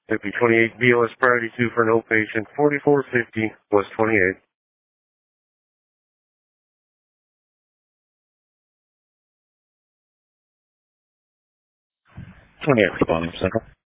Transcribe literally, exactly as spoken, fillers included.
It'd be twenty-eight B L S priority two for no patient, forty-four fifty, West twenty-eight. twenty-eight responding, Central.